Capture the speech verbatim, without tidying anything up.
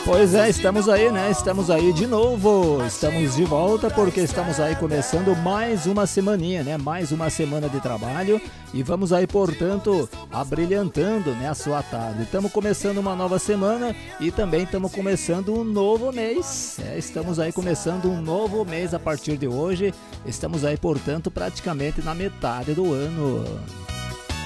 Pois é, estamos aí, né? Estamos aí de novo. Estamos de volta porque estamos aí começando mais uma semaninha, né? Mais uma semana de trabalho e vamos aí, portanto, abrilhantando, né, a sua tarde. Estamos começando uma nova semana e também estamos começando um novo mês. É, estamos aí começando um novo mês a partir de hoje. Estamos aí, portanto, praticamente na metade do ano.